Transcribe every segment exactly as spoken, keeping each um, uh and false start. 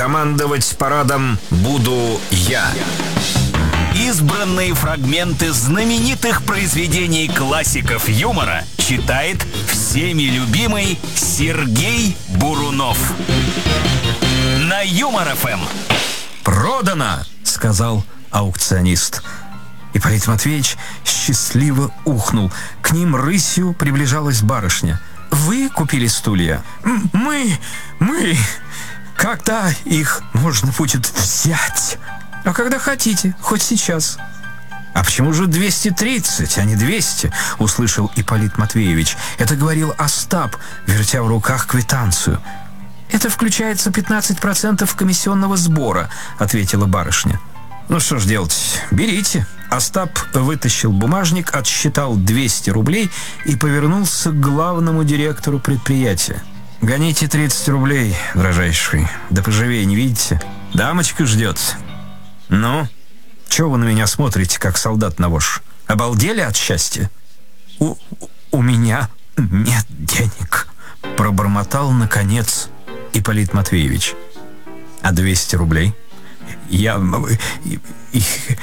командовать парадом буду я. Избранные фрагменты знаменитых произведений классиков юмора читает всеми любимый Сергей Бурунов. На Юмор-ФМ. «Продано!» — сказал аукционист. Ипполит Матвеевич счастливо ухнул. К ним рысью приближалась барышня. «Вы купили стулья?» «Мы... мы... Когда их можно будет взять?» «А когда хотите, хоть сейчас». «А почему же двести тридцать, а не двести?» — услышал Ипполит Матвеевич. Это говорил Остап, вертя в руках квитанцию. «Это включается пятнадцать процентов комиссионного сбора», — ответила барышня. «Ну что ж делать, берите». Остап вытащил бумажник, отсчитал двести рублей и повернулся к главному директору предприятия. «Гоните тридцать рублей, дрожайший. Да поживее, не видите? Дамочка ждет». «Ну, чего вы на меня смотрите, как солдат на вож? Обалдели от счастья?» «У, у меня нет денег», — пробормотал, наконец, Ипполит Матвеевич. «А двести рублей?» «Я их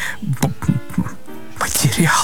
потерял».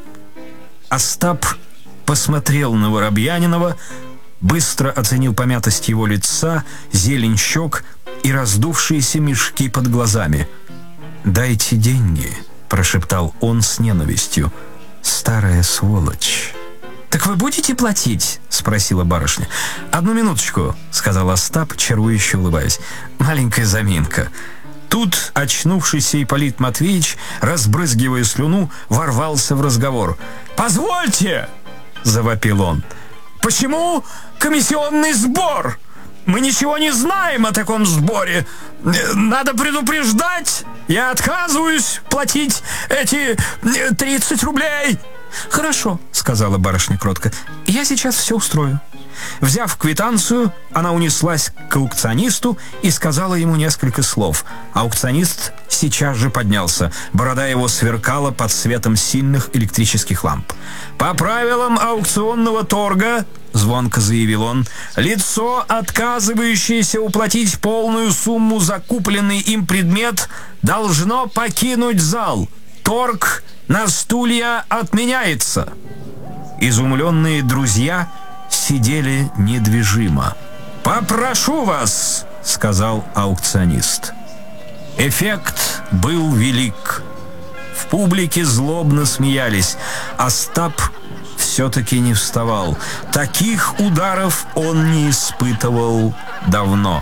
Остап посмотрел на Воробьянинова, быстро оценил помятость его лица, зелень щек и раздувшиеся мешки под глазами. «Дайте деньги», — прошептал он с ненавистью. «Старая сволочь». «Так вы будете платить?» — спросила барышня. «Одну минуточку», — сказал Остап, чарующе улыбаясь. «Маленькая заминка». Тут очнувшийся Ипполит Матвеевич, разбрызгивая слюну, ворвался в разговор. «Позвольте!» — завопил он. «Почему комиссионный сбор? Мы ничего не знаем о таком сборе. Надо предупреждать. Я отказываюсь платить эти тридцать рублей». «Хорошо», — сказала барышня кротко. «Я сейчас все устрою». Взяв квитанцию, она унеслась к аукционисту и сказала ему несколько слов. Аукционист сейчас же поднялся. Борода его сверкала под светом сильных электрических ламп. «По правилам аукционного торга», — звонко заявил он, «лицо, отказывающееся уплатить полную сумму за купленный им предмет, должно покинуть зал. Торг на стулья отменяется». Изумленные друзья сидели недвижимо. «Попрошу вас», — сказал аукционист. Эффект был велик. В публике злобно смеялись. Остап все-таки не вставал. Таких ударов он не испытывал давно.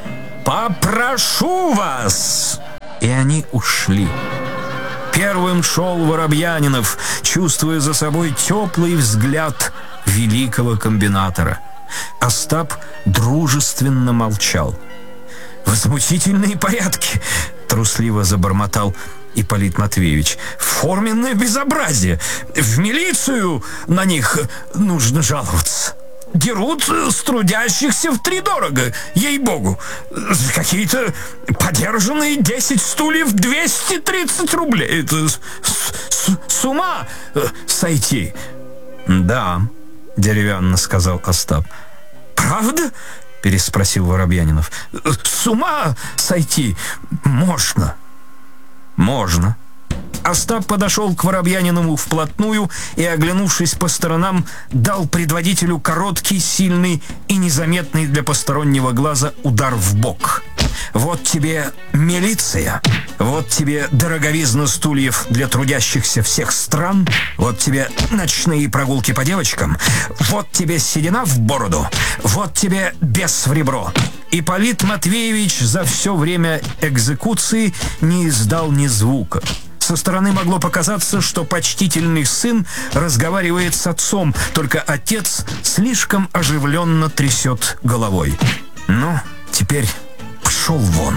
«Попрошу вас!» И они ушли. Первым шел Воробьянинов, чувствуя за собой теплый взгляд великого комбинатора. Остап дружественно молчал. «Возмутительные порядки!» — трусливо забормотал Ипполит Матвеевич. «Форменное безобразие! В милицию на них нужно жаловаться! Дерут с трудящихся втридорого, ей-богу! Какие-то подержанные десять стульев двести тридцать рублей! Это с, с, с ума сойти!» «Да», — деревянно сказал Остап. «Правда?» — переспросил Воробьянинов. «С ума сойти можно». «Можно». Остап подошел к Воробьянинову вплотную и, оглянувшись по сторонам, дал предводителю короткий, сильный и незаметный для постороннего глаза удар в бок. «Вот тебе милиция, вот тебе дороговизна стульев для трудящихся всех стран, вот тебе ночные прогулки по девочкам, вот тебе седина в бороду, вот тебе бес в ребро». Ипполит Матвеевич за все время экзекуции не издал ни звука. Со стороны могло показаться, что почтительный сын разговаривает с отцом, только отец слишком оживленно трясет головой. «Ну, теперь пошел вон».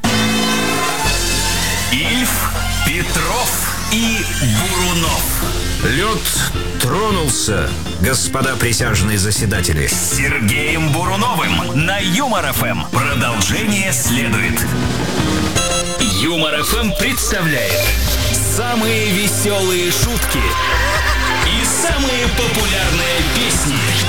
Ильф, Петров и Бурунов. Лед тронулся, господа присяжные заседатели. С Сергеем Буруновым на Юмор-ФМ. Продолжение следует. Юмор-ФМ представляет самые веселые шутки и самые популярные песни